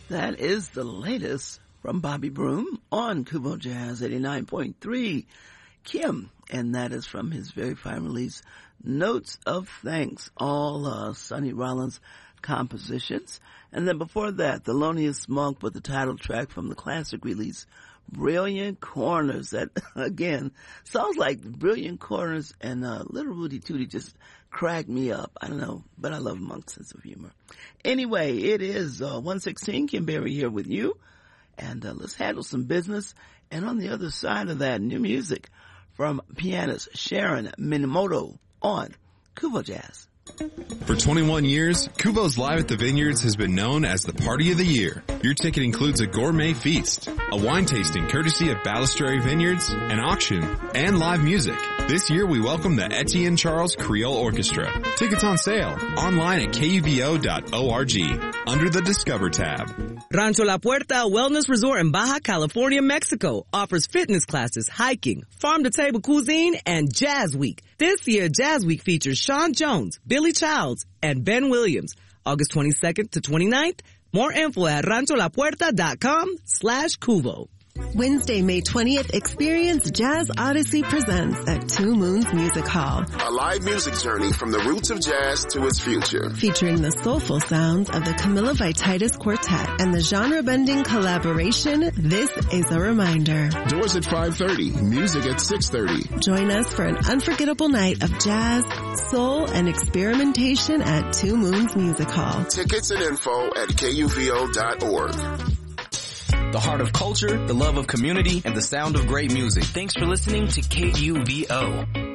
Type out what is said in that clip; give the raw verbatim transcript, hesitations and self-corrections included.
That is the latest from Bobby Broom on Kuvo Jazz eighty-nine point three. Kim, and that is from his very fine release, Notes of Thanks, all uh, Sonny Rollins compositions. And then before that, Thelonious Monk with the title track from the classic release, Brilliant Corners. That, again, sounds like Brilliant Corners and uh, Little Rudy Tooty just cracked me up. I don't know, but I love Monk's sense of humor. Anyway, it is uh, one sixteen, Kim Berry here with you. And uh, let's handle some business. And on the other side of that, new music from pianist Sharon Minamoto on Kuvo Jazz. For twenty-one years, Kuvo's Live at the Vineyards has been known as the party of the year. Your ticket includes a gourmet feast, a wine tasting courtesy of Balistrary Vineyards, an auction, and live music. This year we welcome the Etienne Charles Creole Orchestra. Tickets on sale online at K U V O dot org under the Discover tab. Rancho La Puerta Wellness Resort in Baja California, Mexico offers fitness classes, hiking, farm-to-table cuisine, and Jazz Week. This year, Jazz Week features Sean Jones, Billy Childs, and Ben Williams. August twenty-second to twenty-ninth. More info at rancholapuerta.com slash Kuvo. Wednesday, May twentieth, experience Jazz Odyssey Presents at Two Moons Music Hall. A live music journey from the roots of jazz to its future. Featuring the soulful sounds of the Camilla Vititis Quartet and the genre-bending collaboration, This Is a Reminder. Doors at five thirty, music at six thirty. Join us for an unforgettable night of jazz, soul, and experimentation at Two Moons Music Hall. Tickets and info at K U V O dot org. The heart of culture, the love of community, and the sound of great music. Thanks for listening to K U V O.